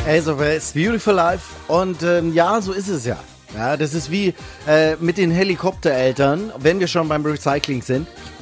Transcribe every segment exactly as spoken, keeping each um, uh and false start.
Also, it's beautiful life. Und ähm, ja, so ist es ja. Ja, das ist wie äh, mit den Helikoptereltern, wenn wir schon beim Recycling sind.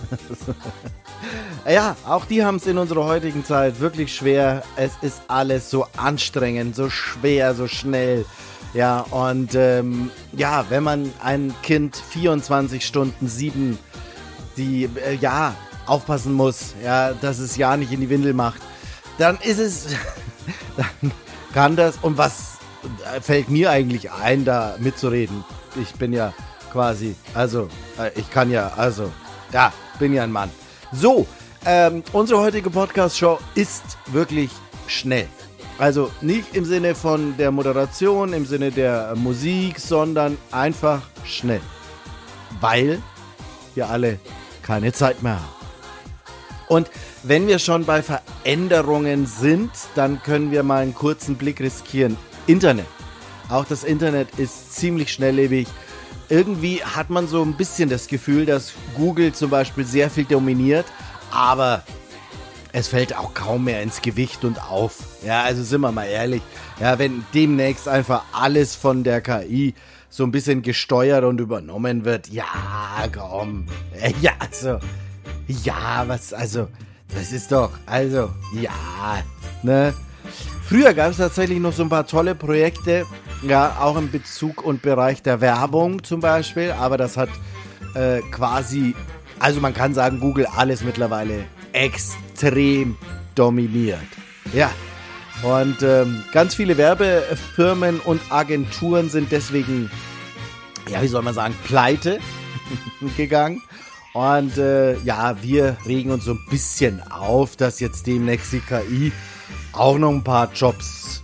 Ja, auch die haben es in unserer heutigen Zeit wirklich schwer. Es ist alles so anstrengend, so schwer, so schnell. Ja, und ähm, ja, wenn man ein Kind vierundzwanzig Stunden, sieben, die, äh, ja, aufpassen muss, ja, dass es ja nicht in die Windel macht, dann ist es, dann kann das, und was fällt mir eigentlich ein, da mitzureden? Ich bin ja quasi, also, äh, ich kann ja, also, ja, bin ja ein Mann. So, ähm, unsere heutige Podcast-Show ist wirklich schnell. Also nicht im Sinne von der Moderation, im Sinne der Musik, sondern einfach schnell. Weil wir alle keine Zeit mehr haben. Und wenn wir schon bei Veränderungen sind, dann können wir mal einen kurzen Blick riskieren. Internet. Auch das Internet ist ziemlich schnelllebig. Irgendwie hat man so ein bisschen das Gefühl, dass Google zum Beispiel sehr viel dominiert, aber es fällt auch kaum mehr ins Gewicht und auf. Ja, also sind wir mal ehrlich. Ja, wenn demnächst einfach alles von der K I so ein bisschen gesteuert und übernommen wird, ja, komm. Ja, also, ja, was, also, das ist doch, also, ja, ne? Früher gab es tatsächlich noch so ein paar tolle Projekte, ja, auch im Bezug und Bereich der Werbung zum Beispiel, aber das hat äh, quasi, also man kann sagen, Google alles mittlerweile extrem dominiert. Ja, und ähm, ganz viele Werbefirmen und Agenturen sind deswegen, ja, wie soll man sagen, pleite gegangen. Und äh, ja, wir regen uns so ein bisschen auf, dass jetzt demnächst die K I auch noch ein paar Jobs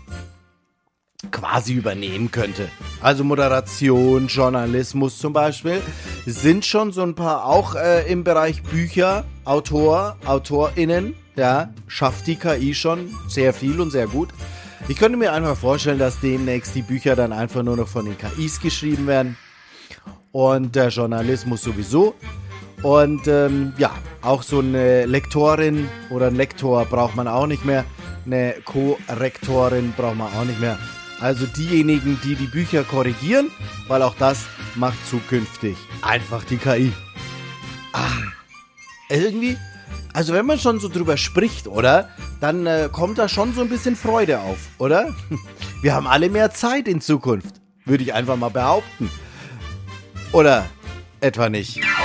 quasi übernehmen könnte. Also Moderation, Journalismus zum Beispiel, sind schon so ein paar, auch äh, im Bereich Bücher, Autor, AutorInnen, ja, schafft die K I schon sehr viel und sehr gut. Ich könnte mir einfach vorstellen, dass demnächst die Bücher dann einfach nur noch von den K Is geschrieben werden und der Journalismus sowieso. Und ähm, ja, auch so eine Lektorin oder ein Lektor braucht man auch nicht mehr. Eine Korrektorin braucht man auch nicht mehr. Also diejenigen, die die Bücher korrigieren, weil auch das macht zukünftig einfach die K I. Ah, irgendwie, also wenn man schon so drüber spricht, oder? Dann äh, kommt da schon so ein bisschen Freude auf, oder? Wir haben alle mehr Zeit in Zukunft, würde ich einfach mal behaupten. Oder etwa nicht.